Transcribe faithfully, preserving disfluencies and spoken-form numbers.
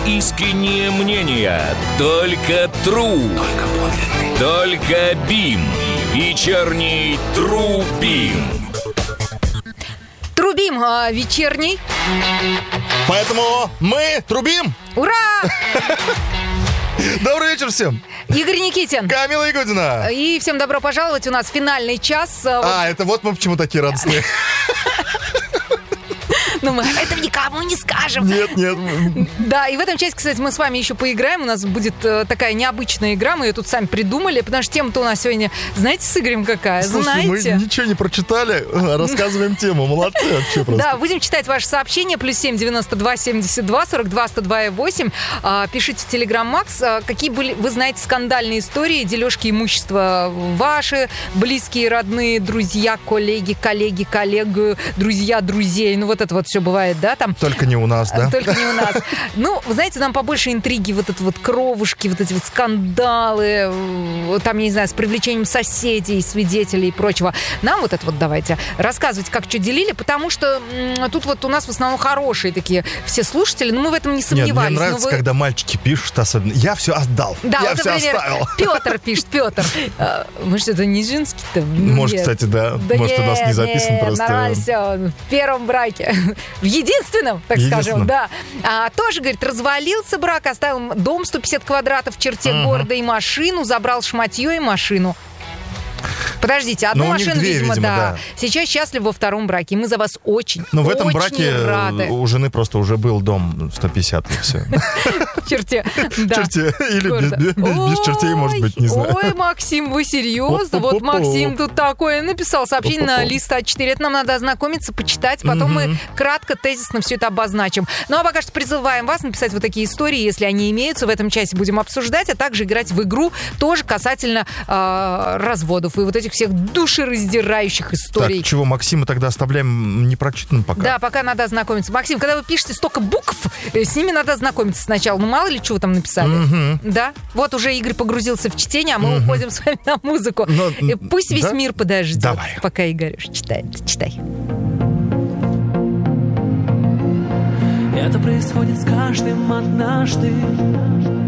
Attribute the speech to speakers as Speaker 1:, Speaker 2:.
Speaker 1: искреннее мнение. Только тру. Только подлинный. Только БИМ. Вечерний Трубим.
Speaker 2: Трубим а, вечерний.
Speaker 3: Поэтому мы трубим.
Speaker 2: Ура!
Speaker 3: Добрый вечер всем.
Speaker 2: Игорь Никитин.
Speaker 3: Камила Ягодина.
Speaker 2: И всем добро пожаловать. У нас финальный час.
Speaker 3: А, это вот мы почему такие радостные.
Speaker 2: Но мы этого никому не скажем.
Speaker 3: Нет, нет.
Speaker 2: Да, и в этом части, кстати, мы с вами еще поиграем. У нас будет э, такая необычная игра. Мы ее тут сами придумали, потому что тема-то у нас сегодня, знаете, с Игорем какая?
Speaker 3: Слушай,
Speaker 2: знаете?
Speaker 3: мы ничего не прочитали, рассказываем тему. Молодцы вообще просто.
Speaker 2: Да, будем читать ваши сообщения. Плюс семь девяносто два семьдесят два сорок два сто два и восемь. А, пишите в Телеграм Макс. А, какие были, вы знаете, скандальные истории, дележки имущества ваши, близкие, родные, друзья, коллеги, коллеги, коллег, друзья, друзей. Ну, вот это вот все бывает, да, там?
Speaker 3: Только не у нас, да?
Speaker 2: Только не у нас. Ну, вы знаете, нам побольше интриги, вот это вот кровушки, вот эти вот скандалы, там, я не знаю, с привлечением соседей, свидетелей и прочего. Нам вот это вот давайте рассказывать, как что делили, потому что м- тут вот у нас в основном хорошие такие все слушатели, но мы в этом не сомневались.
Speaker 3: Нет, мне нравится,
Speaker 2: вы...
Speaker 3: когда мальчики пишут, особенно. Я все отдал.
Speaker 2: Да,
Speaker 3: я
Speaker 2: вот,
Speaker 3: все
Speaker 2: например,
Speaker 3: оставил.
Speaker 2: Петр пишет, Петр. Может, это не женский-то?
Speaker 3: Может, кстати, да.
Speaker 2: Да
Speaker 3: Может,
Speaker 2: нет,
Speaker 3: у нас не записан
Speaker 2: нет,
Speaker 3: просто.
Speaker 2: Нормально все. В первом браке. В единственном, так скажем, да. А, тоже, говорит, развалился брак, оставил дом сто пятьдесят квадратов в черте uh-huh. города и машину, забрал шматье и машину. Подождите, одну
Speaker 3: ну,
Speaker 2: машину,
Speaker 3: две,
Speaker 2: видимо,
Speaker 3: видимо,
Speaker 2: да.
Speaker 3: да.
Speaker 2: Сейчас счастлив во втором браке. Мы за вас очень,
Speaker 3: Но в
Speaker 2: очень
Speaker 3: этом браке
Speaker 2: рады.
Speaker 3: У жены просто уже был дом сто пятьдесят, и все.
Speaker 2: В черте, да.
Speaker 3: В черте. Или без, без, без чертей, может быть, не знаю.
Speaker 2: Ой, Максим, вы серьезно? Вот Максим тут такое написал сообщение на лист а четыре. Это нам надо ознакомиться, почитать. Потом мы кратко, тезисно все это обозначим. Ну, а пока что призываем вас написать вот такие истории, если они имеются. В этом часе будем обсуждать, а также играть в игру тоже касательно э, разводов и вот этих всех душераздирающих историй.
Speaker 3: Так, чего, Максима тогда оставляем непрочитанным пока?
Speaker 2: Да, пока надо ознакомиться. Максим, когда вы пишете столько букв, с ними надо ознакомиться сначала. Ну, мало ли чего там написали.
Speaker 3: Угу.
Speaker 2: Да? Вот уже Игорь погрузился в чтение, а мы угу. уходим с вами на музыку.
Speaker 3: Но,
Speaker 2: Пусть весь
Speaker 3: да?
Speaker 2: мир подождет,
Speaker 3: Давай.
Speaker 2: пока Игорь читает. Читай.
Speaker 4: Это происходит с каждым однажды.